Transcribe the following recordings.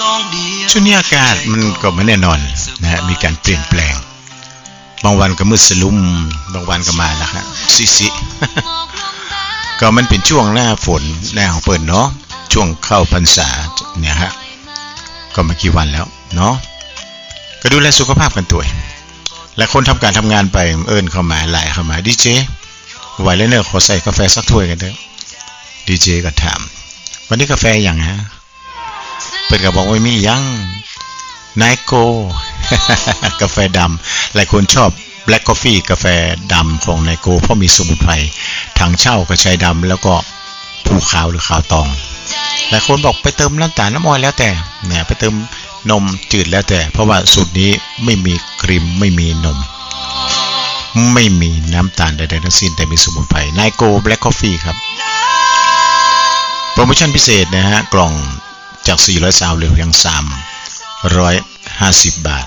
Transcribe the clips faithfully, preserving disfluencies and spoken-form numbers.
ช่วงนี้อากาศมันก็ไม่แน่นอนนะฮะมีการเปลี่ยนแปลงบางวันก็มืดสลุ่มบางวันก็มาแล้วฮะซิซิก็มันเป็นช่วงหน้าฝนหน้าของเปิดเนาะช่วงเข้าพรรษาเนี่ยฮะก็ไม่กี่วันแล้วเนาะก็ดูแลสุขภาพกันตัวและคนทำการทำงานไปเอิญเข้ามาไล่เข้ามาดีเจไหวแล้วเนอะขอใส่กาแฟสักถ้วยกันเถอะดีเจก็ถามวันนี้กาแฟอย่างฮะเปิดก็บอกว่ามียังไนโก กาแฟดำหลายคนชอบแบล็กกาแฟกาแฟดำของไนโกเพราะมีสมุนไพรถังเช่ากระชายดำแล้วก็ภูขาวหรือขาวตองหลายคนบอกไปเติมน้ำตาลน้ำอ้อยแล้วแต่เนี่ยไปเติมนมจืดแล้วแต่เพราะว่าสูตรนี้ไม่มีครีมไม่มีนมไม่มีน้ำตาลใดๆทั้งสิ้นแต่มีสมุนไพรไนโกแบล็กกาแฟครับโปรโมชั่นพิเศษนะฮะกล่องจากสี่ร้อยซาวเหลือเพียงสามร้อยห้าสิบบาท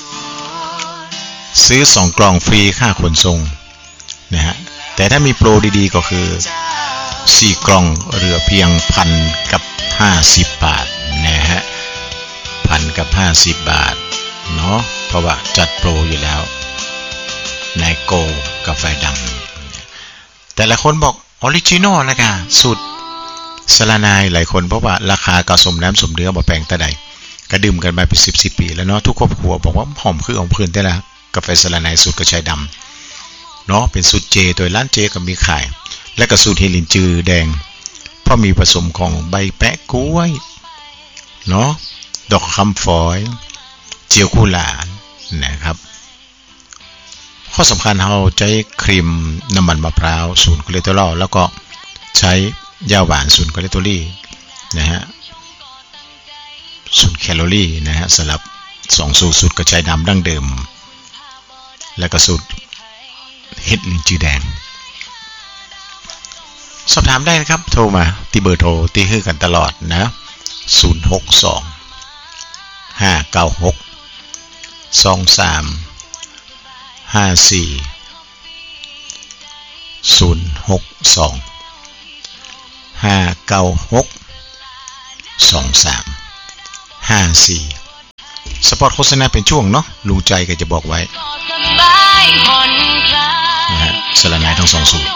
ซื้อสองกล่องฟรีค่าขนส่งนะฮะแต่ถ้ามีโปรดีๆก็คือสี่กล่องเหลือเพียงพันกับห้าสิบบาทนะฮะพันกับห้าสิบบาทเนาะเพราะว่าจัดโปรอยู่แล้วไนโกกาแฟดำแต่ละคนบอกออริจินอลนะกะสุดสลานายหลายคนเพราะว่าราคาก็สมน้ำสมเนื้อบ่แพงแต่ใดก็ดื่มกันมาเป็นสิบสิบปีแล้วเนาะทุกครอบครัวบอกว่าหอมคือของพื้นได้ละกาแฟสลานายสูตรกระชายดำเนาะเป็นสูตรเจโดยร้านเจก็มีขายและก็สูตรเฮลินจือแดงเพราะมีผสมของใบแปะกล้วยเนาะดอกคำฝอยเจียวกุหลาบนะครับข้อสำคัญเราใช้ครีมน้ำมันมะพร้าวศูนย์คอเลสเตอรอลแล้วก็ใช้ยาหวานศูนย์คอเลสเตอรอลนะฮะศูนย์แคลอรี่นะฮะสำหรับสองสูตรสูตรกระชายดำดั้งเดิมและก็สูตรเห็ดลินจือแดงสอบถามได้นะครับโทรมาที่เบอร์โทรที่ให้กันตลอดนะศูนย์ หก สอง ห้า เก้า หก สอง สาม ห้า สี่ ศูนย์ หก สอง ห้า เก้า หก สอง สาม ห้า สี่สปอตโฆษณาเป็นช่วงเนาะลุงใจก็จะบอกไว้นะฮะสลานายทั้งสองสูตร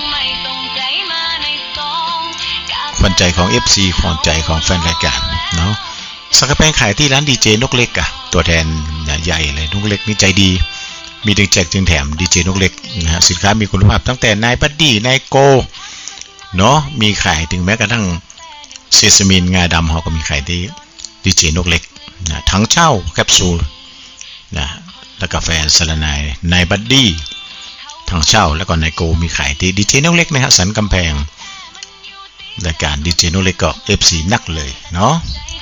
ขวัญใจของ เอฟ ซี ขวัญใจของแฟนรายการเนาะสังกะแปงขายที่ร้านดีเจนกเล็กอะตัวแทนใหญ่เลยนกเล็กนี่ใจดีมีดึงแจกจึงแถมดีเจนกเล็กนะฮะสินค้ามีคุณภาพตั้งแต่นายบัดดี้นายโกเนาะมีขายถึงแม้กระทั่งเซซามินงาดำเขาก็มีขายที่ดีเจนกเล็กนะทั้งเช่าแคปซูลนะแล้วกาแฟสลานายนายบัดดี้ทั้งเช่าแล้วก็นายโกมีขายที่ดีเจนกเล็กนะฮะสันกำแพงรายการดีเจนกเล็กก็ เอฟ ซี นักเลยเนาะ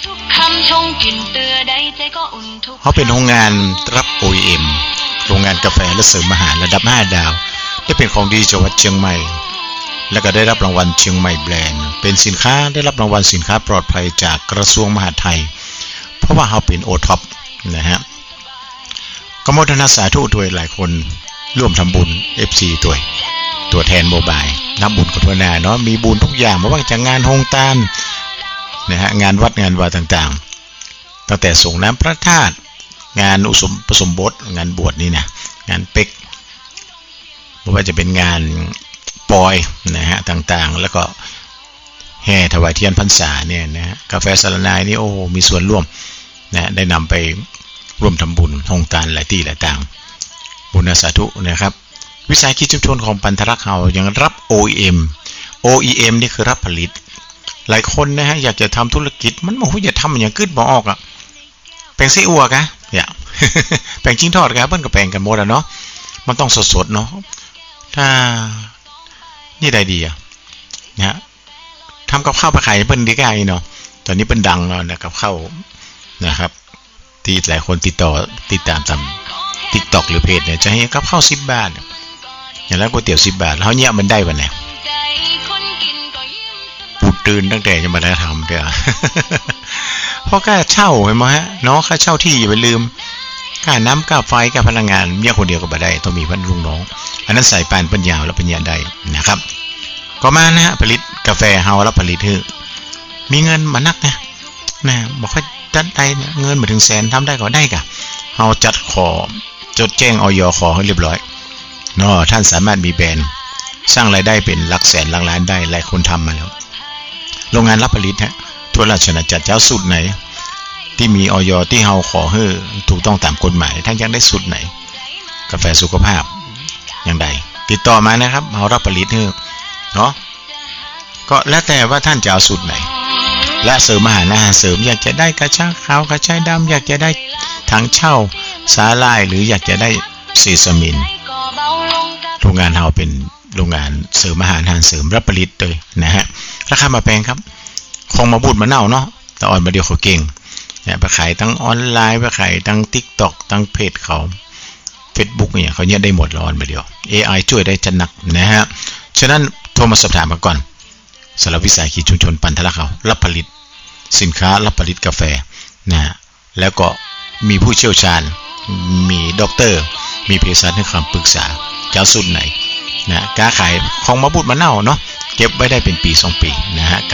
เขาเป็นโรงงานรับ โอ อี เอ็ม โรงงานกาแฟและเสริมอาหารระดับห้าดาวที่เป็นของดีจังหวัดเชียงใหม่และก็ได้รับรางวัลเชียงใหม่แบรนด์เป็นสินค้าได้รับรางวัลสินค้าปลอดภัยจากกระทรวงมหาดไทยเพราะว่าเขาเป็นโอท็อปนะฮะก็โมทนาสาธุด้วยหลายคนร่วมทำบุญ เอฟ ซี ตัวตัวแทนโมบายทำบุญกับพระนาเนาะมีบุญทุกอย่างไม่ว่าจะงานโฮงตานนะฮะงานวัดงานวาต่างๆตั้งแต่ส่งน้ำพระธาตุงานอุสมผสมบทงานบวชนี่นะงานเป็กไม่ว่าจะเป็นงานปอยนะฮะต่างๆแล้วก็แห่ถวายเทียนพรรษาเนี่ยนะฮะกาแฟสลานายนี่โอ้มีส่วนร่วมนะได้นำไปร่วมทำบุญโฮงตานหลายที่หลายต่างบุญสาธุนะครับวิสาหกิจชุมชนของปันธรักษ์เรายังรับ โอ อี เอ็ม โอ อี เอ็ม นี่คือรับผลิตหลายคนนะฮะอยากจะทำธุรกิจมันบอกว่าอย่าทำอย่างกึศบ่ออกอ่ะแปลงไส้อั่วกะอย่า แปลงจิ้งทอดกะเปิ้นก็แปลงกันหมดอ่ะเนาะมันต้องสดๆเนาะถ้านี่ได้ดีอ่ะนะฮะทำกับข้าวไปขายเปิ้นดีกว่าอีเนาะตอนนี้เปิ้นดังแล้วนะกับข้าวนะครับที่หลายคนติดต่อติดตามตาม TikTok หรือเพจเนี่ยจะให้กับข้าวสิบบาทอย่างแล้วก๋วยเตี๋ยวสิบบาทแล้วเนี่ยมันได้วันไหนปูตื่นตั้งแต่ยังมาได้ทำเด้อ เพราะค่าเช่าเห็นไหมฮะเนาะค่าเช่าที่อย่าไปลืมค่าน้ำค่าไฟค่าพลังงานเมียคนเดียวก็บ่ได้ต้องมีพันลุงน้องอันนั้นสายปานปัญญาแล้วปัญญาได้นะครับก็มานะฮะผลิตกาแฟเฮาแล้วผลิตคือมีเงินมานักนะนะบอกว่าจัดได้เนี่ยเงินมาถึงแสนทำได้ก็ได้กะเฮาจัดขอจดแจ้งอย.ขอให้เรียบร้อยเนาะท่านสามารถมีแบรนด์สร้างรายได้เป็นหลักแสนหลักล้านได้หลายคนทำมาแล้วโรงงานรับผลิตฮะทั่วราชอาณาจักรเจ้าสูตรไหนที่มีอย.ที่เฮาขอให้ถูกต้องตามกฎหมายท่านอยากได้สูตรไหนกาแฟสุขภาพอย่างใดติดต่อมานะครับเฮารับผลิตให้เนาะก็แล้วแต่ว่าท่านจะเอาสูตรไหนและเสริมอาหารอาหารเสริมอยากจะได้กระชากขาวกระชายดำอยากจะได้ถังเช่าสาลายหรืออยากจะได้เซซามินโรงงานเฮาเป็นโรงงานเสริมอาหารอาหารเสริมรับผลิตเลยนะฮะราคามาแพงครับของมาบูดมะนาวเนาะแต่อ่อนมาเดียวเขาเก่งเนี่ยไปขายทั้งออนไลน์ไปขายทั้ง TikTok ทั้งเพจเขา Facebook เนี่ยเขาเนี่ยได้หมดแล้วอ่อนมาเดียว เอ ไอ ช่วยได้จัดหนักนะฮะฉะนั้นโทรมาสอบถามกันก่อนสำหรับวิสาหกิจชุมชนปันทะละเขารับผลิตสินค้ารับผลิตกาแฟนะแล้วก็มีผู้เชี่ยวชาญมีด็อกเตอร์มีเภสัชให้คำปรึกษาเจ้าสูตรไหนนะการขายของมะบูดมะนาวเนาะเก็บไว้ได้เป็นปีสองปีนะฮะ